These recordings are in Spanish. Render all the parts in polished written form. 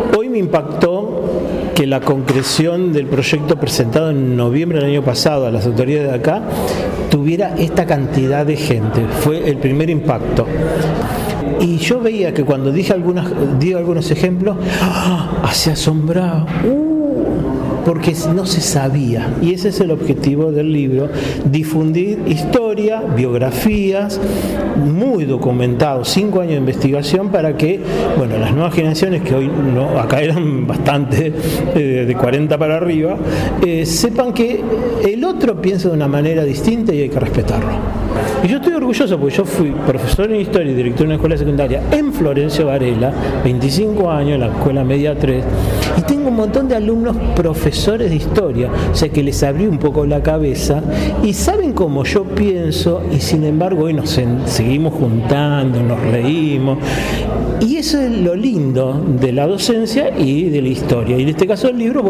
Hoy me impactó que la concreción del proyecto presentado en noviembre del año pasado a las autoridades de acá tuviera esta cantidad de gente. Fue el primer impacto. Y yo veía que cuando di algunos ejemplos, se asombraba. Porque no se sabía, y ese es el objetivo del libro, difundir historia, biografías, muy documentado, 5 años de investigación para que, las nuevas generaciones, que hoy acá eran bastante de 40 para arriba, sepan que el otro piensa de una manera distinta y hay que respetarlo. Y yo estoy orgulloso porque yo fui profesor en historia y director de una escuela secundaria en Florencio Varela, 25 años en la escuela media 3, y tengo un montón de alumnos profesores de historia, o sea que les abrí un poco la cabeza y saben cómo yo pienso, y sin embargo hoy nos seguimos juntando, nos reímos, y eso es lo lindo de la docencia y de la historia, y en este caso del libro,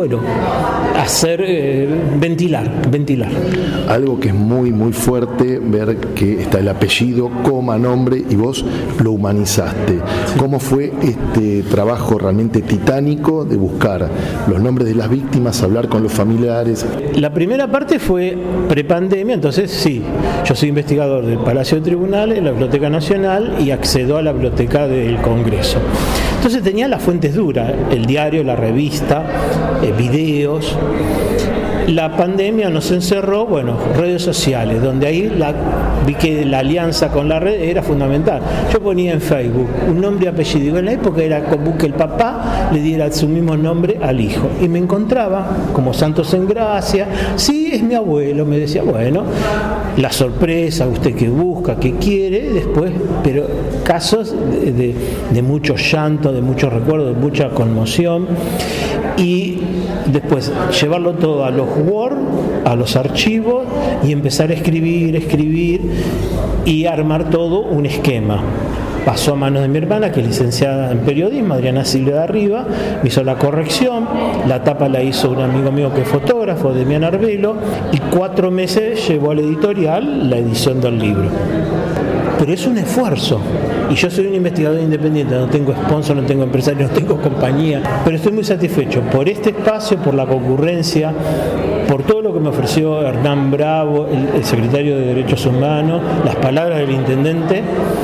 hacer ventilar. Algo que es muy muy fuerte, ver que está el apellido, nombre, y vos lo humanizaste. Sí. ¿Cómo fue este trabajo realmente titánico de buscar los nombres de las víctimas, hablar con los familiares? La primera parte fue prepandemia, entonces sí, yo soy investigador del Palacio de Tribunales, la Biblioteca Nacional, y accedo a la Biblioteca del Congreso. Entonces tenía las fuentes duras, el diario, la revista, videos. La pandemia nos encerró, redes sociales, donde ahí vi que la alianza con la red era fundamental. Yo ponía en Facebook un nombre y apellido, y en la época era común que el papá le diera su mismo nombre al hijo, y me encontraba como Santos en Gracia, sí, es mi abuelo, me decía, la sorpresa, usted que busca, que quiere, después, pero casos de mucho llanto, de mucho recuerdo, de mucha conmoción, y después llevarlo todo a los Word, a los archivos, y empezar a escribir y armar todo un esquema. Pasó a manos de mi hermana, que es licenciada en periodismo, Adriana Silvia de Arriba, me hizo la corrección, la tapa la hizo un amigo mío que es fotógrafo, Demian Arbelo, y 4 meses llevó a la editorial la edición del libro. Pero es un esfuerzo, y yo soy un investigador independiente, no tengo sponsor, no tengo empresario, no tengo compañía, pero estoy muy satisfecho por este espacio, por la concurrencia, por todo lo que me ofreció Hernán Bravo, el secretario de Derechos Humanos, las palabras del intendente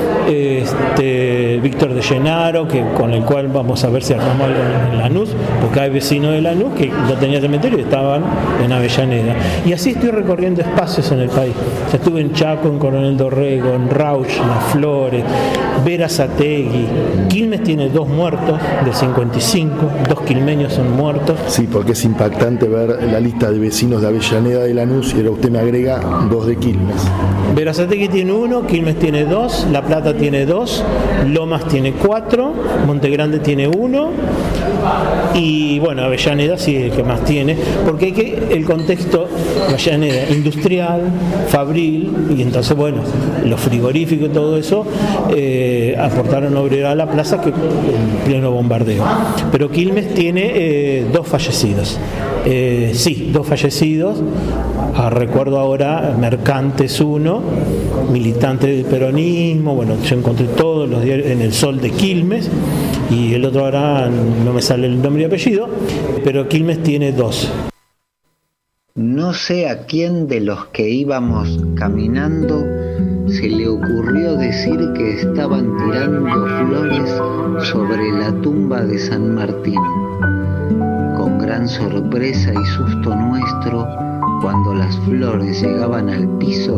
Víctor de Llenaro, con el cual vamos a ver si armamos algo en Lanús, porque hay vecinos de Lanús que no tenían cementerio y estaban en Avellaneda. Y así estoy recorriendo espacios en el país. Ya estuve en Chaco, en Coronel Dorrego, en Rauch, Las Flores, Berazategui. Quilmes tiene 2 muertos del 55, 2 quilmeños son muertos. Sí, porque es impactante ver la lista de vecinos de Avellaneda, de Lanús, y ahora usted me agrega 2 de Quilmes. Berazategui tiene 1, Quilmes tiene 2, La Plata tiene 2, Lomas tiene 4, Montegrande tiene 1, y Avellaneda sí es el que más tiene, porque el contexto Avellaneda industrial, fabril, y entonces los frigoríficos y todo eso aportaron obrera a la plaza que en pleno bombardeo. Pero Quilmes tiene 2 fallecidos. 2 fallecidos. Recuerdo ahora Mercantes 1, militante del peronismo, yo encontré todos los diarios en El Sol de Quilmes, y el otro ahora no me sale el nombre y apellido, pero Quilmes tiene 2. No sé a quién de los que íbamos caminando se le ocurrió decir que estaban tirando flores sobre la tumba de San Martín. Con gran sorpresa y susto nuestro, cuando las flores llegaban al piso,